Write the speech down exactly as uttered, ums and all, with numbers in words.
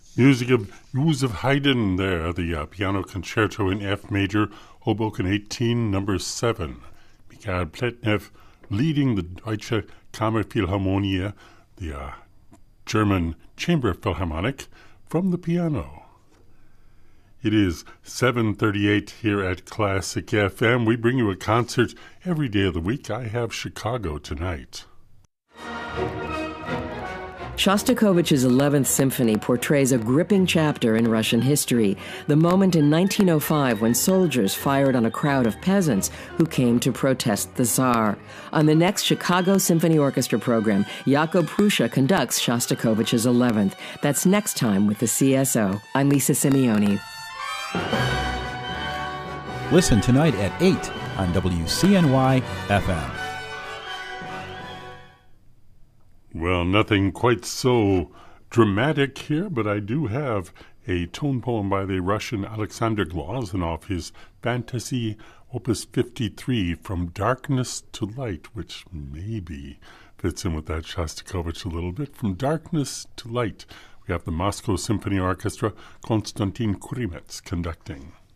Music of Joseph Haydn there, the uh, piano concerto in F major, Hoboken eighteen, number seven. Mikhail Pletnev leading the Deutsche Kammerphilharmonie, the uh, German Chamber Philharmonic, from the piano. It is seven thirty-eight here at Classic F M. We bring you a concert every day of the week. I have Chicago tonight. Shostakovich's eleventh Symphony portrays a gripping chapter in Russian history, the moment in nineteen oh five when soldiers fired on a crowd of peasants who came to protest the Tsar. On the next Chicago Symphony Orchestra program, Jakub Prussia conducts Shostakovich's eleventh. That's next time with the C S O. I'm Lisa Simeoni. Listen tonight at eight on W C N Y F M. Well, nothing quite so dramatic here, but I do have a tone poem by the Russian Alexander Glazin off his Fantasy Opus fifty-three, From Darkness to Light, which maybe fits in with that Shostakovich a little bit. From Darkness to Light, we have the Moscow Symphony Orchestra, Konstantin Kurimets conducting.